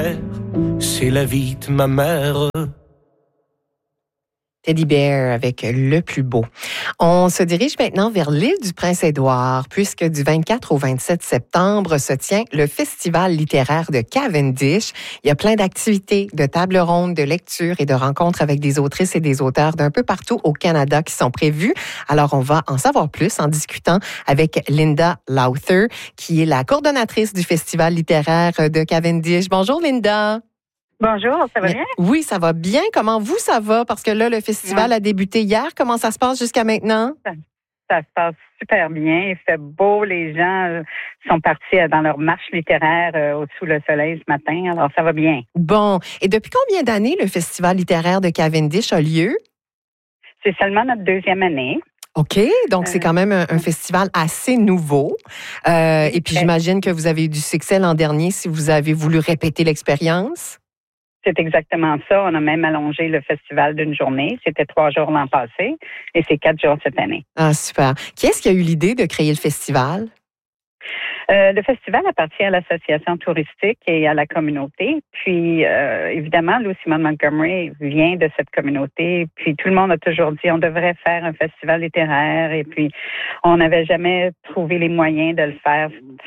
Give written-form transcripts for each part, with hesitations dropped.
C'est la vie de ma mère. Teddy Bear avec Le plus beau. On se dirige maintenant vers l'île du Prince-Édouard, puisque du 24 au 27 septembre se tient le Festival littéraire de Cavendish. Il y a plein d'activités, de tables rondes, de lectures et de rencontres avec des autrices et des auteurs d'un peu partout au Canada qui sont prévues. Alors, on va en savoir plus en discutant avec Linda Lowther, qui est la coordonnatrice du Festival littéraire de Cavendish. Bonjour, Linda. Bonjour, ça va bien? Oui, ça va bien. Comment vous, ça va? Parce que là, le festival a débuté hier. Comment ça se passe jusqu'à maintenant? Ça se passe super bien. Il fait beau. Les gens sont partis dans leur marche littéraire au-dessous le soleil ce matin. Alors, ça va bien. Bon. Et depuis combien d'années le festival littéraire de Cavendish a lieu? C'est seulement notre deuxième année. OK. Donc, c'est quand même un festival assez nouveau. Et puis, j'imagine que vous avez eu du succès l'an dernier si vous avez voulu répéter l'expérience. C'est exactement ça. On a même allongé le festival d'une journée. C'était 3 jours l'an passé et c'est 4 jours cette année. Ah, super. Qui est-ce qui a eu l'idée de créer le festival? Le festival appartient à l'association touristique et à la communauté. Puis, évidemment, Lou Simon Montgomery vient de cette communauté. Puis, tout le monde a toujours dit on devrait faire un festival littéraire. Et puis, on n'avait jamais trouvé les moyens de le faire.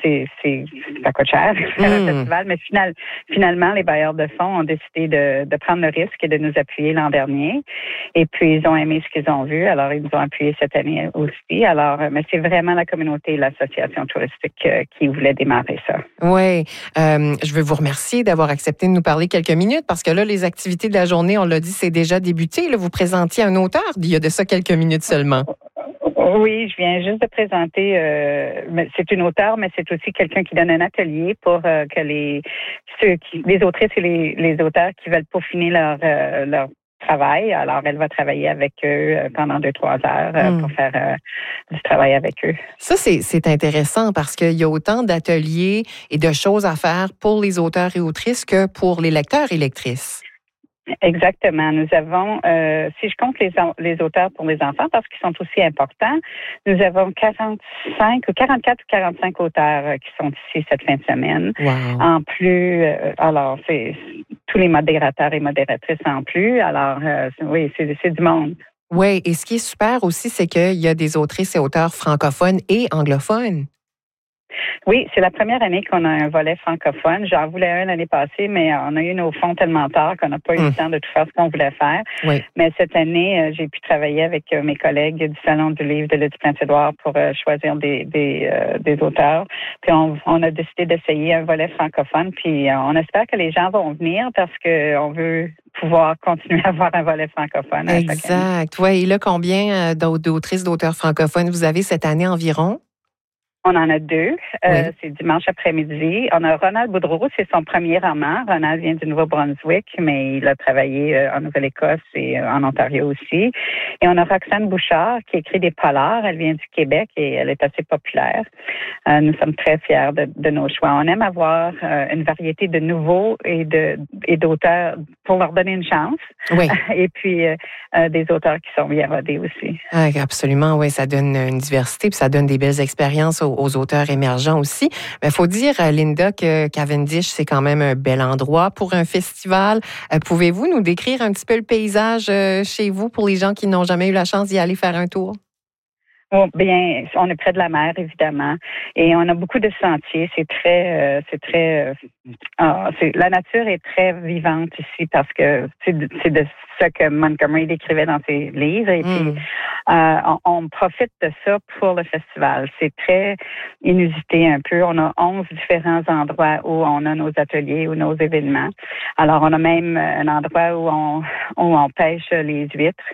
Ça coûte cher de faire un festival. Mais finalement, les bailleurs de fonds ont décidé de prendre le risque et de nous appuyer l'an dernier. Et puis, ils ont aimé ce qu'ils ont vu. Alors, ils nous ont appuyés cette année aussi. Alors, mais c'est vraiment la communauté et l'association touristique qui voulait démarrer ça. Oui. Je veux vous remercier d'avoir accepté de nous parler quelques minutes parce que là, les activités de la journée, on l'a dit, c'est déjà débuté. Là, vous présentiez un auteur il y a de ça quelques minutes seulement. Oui, je viens juste de présenter, c'est une auteure, mais c'est aussi quelqu'un qui donne un atelier pour que les autrices et les auteurs qui veulent peaufiner leur travail. Alors, elle va travailler avec eux pendant 2-3 heures pour faire du travail avec eux. Ça, c'est intéressant parce qu'il y a autant d'ateliers et de choses à faire pour les auteurs et autrices que pour les lecteurs et lectrices. Exactement. Nous avons, si je compte les auteurs pour les enfants, parce qu'ils sont aussi importants, nous avons 44 ou 45 auteurs qui sont ici cette fin de semaine. Wow. En plus, alors, c'est tous les modérateurs et modératrices en plus. Alors, oui, c'est du monde. Oui, et ce qui est super aussi, c'est qu'il y a des autrices et auteurs francophones et anglophones. Oui, c'est la première année qu'on a un volet francophone. J'en voulais un l'année passée, mais on a eu nos fonds tellement tard qu'on n'a pas eu le temps de tout faire ce qu'on voulait faire. Oui. Mais cette année, j'ai pu travailler avec mes collègues du Salon du livre de l'île du Prince-Édouard pour choisir des auteurs. Puis on a décidé d'essayer un volet francophone. Puis on espère que les gens vont venir parce qu'on veut pouvoir continuer à avoir un volet francophone. Exact. Oui, et là, combien d'autrices, d'auteurs francophones vous avez cette année environ? On en a 2. Oui. C'est dimanche après-midi. On a Ronald Boudreau, c'est son premier roman. Ronald vient du Nouveau-Brunswick, mais il a travaillé en Nouvelle-Écosse et en Ontario aussi. Et on a Roxane Bouchard qui écrit des polars. Elle vient du Québec et elle est assez populaire. Nous sommes très fiers de nos choix. On aime avoir une variété de nouveaux et d'auteurs pour leur donner une chance. Oui. Et puis des auteurs qui sont bien rodés aussi. Ah, absolument, oui, ça donne une diversité puis ça donne des belles expériences aux auteurs émergents aussi. Mais il faut dire, Linda, que Cavendish, c'est quand même un bel endroit pour un festival. Pouvez-vous nous décrire un petit peu le paysage chez vous pour les gens qui n'ont jamais eu la chance d'y aller faire un tour? Oh, bien, on est près de la mer, évidemment, et on a beaucoup de sentiers. La nature est très vivante ici parce que c'est de ce que Montgomery décrivait dans ses livres. Et puis, on profite de ça pour le festival. C'est très inusité un peu. On a 11 différents endroits où on a nos ateliers ou nos événements. Alors, on a même un endroit où on pêche les huîtres,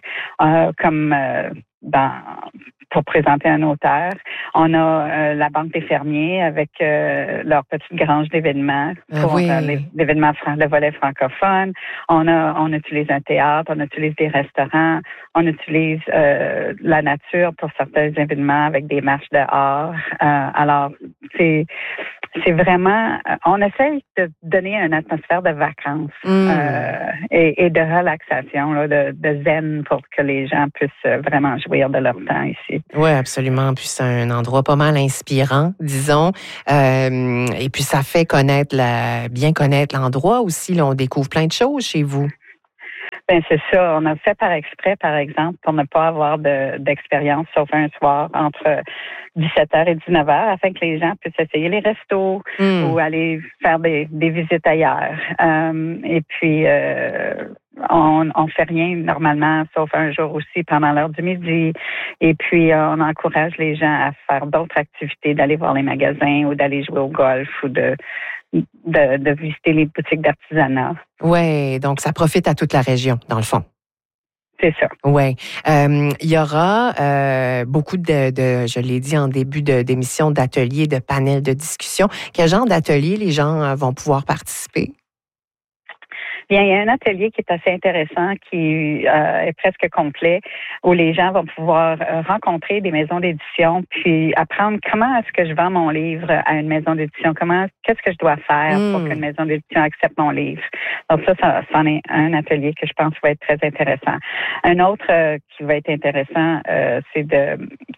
pour présenter un auteur. On a la Banque des fermiers avec leur petite grange d'événements pour l'événement, le volet francophone. On utilise un théâtre, on utilise des restaurants, on utilise la nature pour certains événements avec des marches dehors. Alors, c'est vraiment, on essaye de donner une atmosphère de vacances et de relaxation, là, de zen pour que les gens puissent vraiment jouir de leur temps ici. Oui, absolument. Puis c'est un endroit pas mal inspirant, disons. Et puis ça fait bien connaître l'endroit aussi. Là, on découvre plein de choses chez vous. Ben c'est ça. On a fait par exprès, par exemple, pour ne pas avoir d'expérience, sauf un soir entre 17h et 19h, afin que les gens puissent essayer les restos ou aller faire des visites ailleurs. Et puis, on fait rien normalement, sauf un jour aussi pendant l'heure du midi. Et puis, on encourage les gens à faire d'autres activités, d'aller voir les magasins ou d'aller jouer au golf ou de visiter les boutiques d'artisanat. Oui, donc ça profite à toute la région, dans le fond. C'est ça. Oui. Il y aura beaucoup je l'ai dit en début d'émission, d'ateliers, de panels de discussion. Quel genre d'ateliers les gens vont pouvoir participer? Bien, il y a un atelier qui est assez intéressant, qui est presque complet, où les gens vont pouvoir rencontrer des maisons d'édition, puis apprendre comment est-ce que je vends mon livre à une maison d'édition, qu'est-ce que je dois faire pour qu'une maison d'édition accepte mon livre. Donc ça en est un atelier que je pense va être très intéressant. Un autre qui va être intéressant, c'est de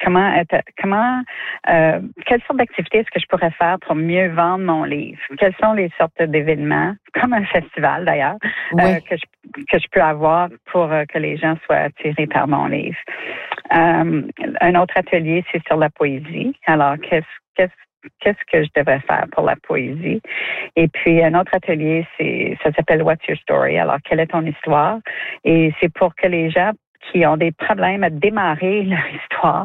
quelle sorte d'activité est-ce que je pourrais faire pour mieux vendre mon livre? Quelles sont les sortes d'événements, comme un festival d'ailleurs, que je peux avoir pour que les gens soient attirés par mon livre. Un autre atelier, c'est sur la poésie. Alors, qu'est-ce que je devrais faire pour la poésie? Et puis, un autre atelier, ça s'appelle What's Your Story? Alors, quelle est ton histoire? Et c'est pour que les gens qui ont des problèmes à démarrer leur histoire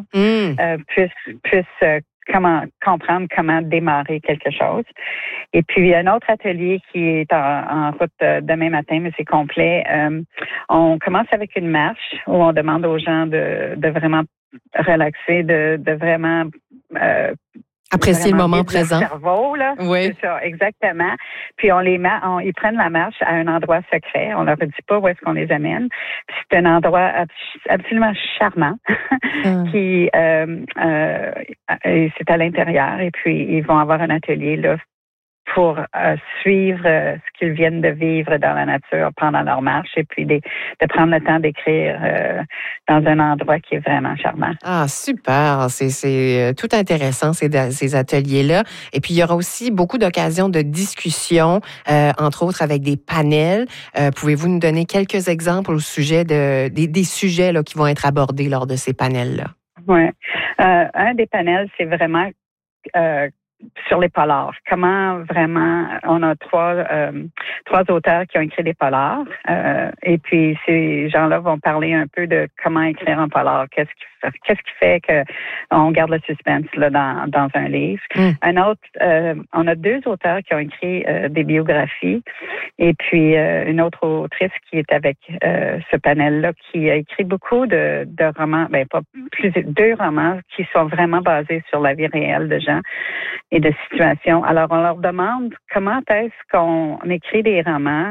puissent comprendre comment démarrer quelque chose. Et puis, un autre atelier qui est en route demain matin, mais c'est complet. On commence avec une marche où on demande aux gens de vraiment relaxer, de vraiment apprécier le moment présent. Cerveau, là. Oui. C'est ça, exactement. Puis ils prennent la marche à un endroit secret. On leur dit pas où est-ce qu'on les amène. Puis c'est un endroit absolument charmant qui c'est à l'intérieur. Et puis ils vont avoir un atelier là pour suivre ce qu'ils viennent de vivre dans la nature pendant leur marche et puis de prendre le temps d'écrire dans un endroit qui est vraiment charmant. Ah, super! C'est tout intéressant, ces ateliers-là. Et puis, il y aura aussi beaucoup d'occasions de discussion, entre autres avec des panels. Pouvez-vous nous donner quelques exemples au sujet des sujets là, qui vont être abordés lors de ces panels-là? Oui. Un des panels, c'est vraiment sur les polars. Comment vraiment, on a trois auteurs qui ont écrit des polars, et puis ces gens-là vont parler un peu de comment écrire un polar. Qu'est-ce qui fait que on garde le suspense là dans un livre. Un autre, on a deux auteurs qui ont écrit des biographies, et puis une autre autrice qui est avec ce panel-là qui a écrit beaucoup de romans, deux romans qui sont vraiment basés sur la vie réelle de gens et de situations. Alors, on leur demande comment est-ce qu'on écrit des romans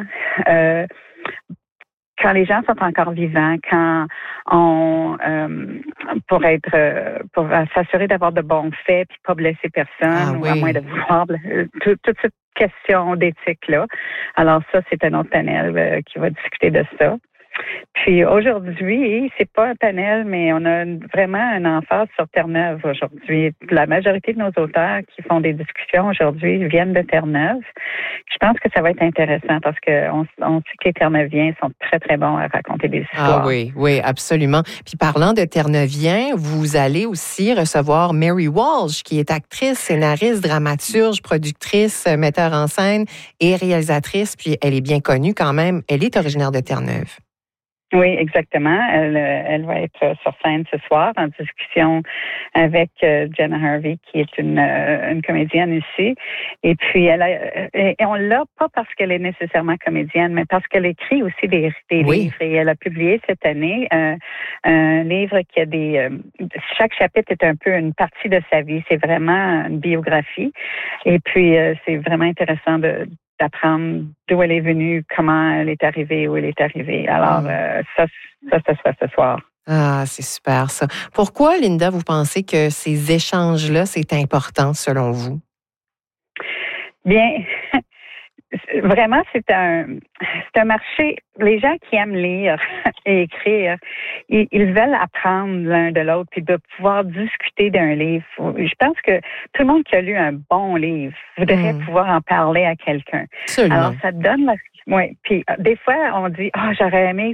quand les gens sont encore vivants, quand pour s'assurer d'avoir de bons faits puis pas blesser personne, ou à moins de vouloir toute cette question d'éthique-là. Alors ça, c'est un autre panel qui va discuter de ça. Puis aujourd'hui, c'est pas un panel, mais on a vraiment un emphase sur Terre-Neuve aujourd'hui. La majorité de nos auteurs qui font des discussions aujourd'hui viennent de Terre-Neuve. Je pense que ça va être intéressant parce qu'on sait que les Terre-Neuviens sont très, très bons à raconter des histoires. Ah oui, absolument. Puis parlant de Terre-Neuviens, vous allez aussi recevoir Mary Walsh, qui est actrice, scénariste, dramaturge, productrice, metteur en scène et réalisatrice. Puis elle est bien connue quand même. Elle est originaire de Terre-Neuve. Oui, exactement. Elle va être sur scène ce soir en discussion avec Jenna Harvey, qui est une comédienne ici. Et puis, on l'a pas parce qu'elle est nécessairement comédienne, mais parce qu'elle écrit aussi des livres. Et elle a publié cette année un livre qui a chaque chapitre est un peu une partie de sa vie. C'est vraiment une biographie. Et puis, c'est vraiment intéressant d'apprendre d'où elle est venue, comment elle est arrivée, où elle est arrivée. Alors, ça se fait ce soir. Ah, c'est super, ça. Pourquoi, Linda, vous pensez que ces échanges-là, c'est important, selon vous? Bien, vraiment, c'est un marché. Les gens qui aiment lire et écrire, ils veulent apprendre l'un de l'autre puis de pouvoir discuter d'un livre. Je pense que tout le monde qui a lu un bon livre voudrait pouvoir en parler à quelqu'un. Absolument. Alors, ça te donne la... Oui, puis des fois, on dit, j'aurais aimé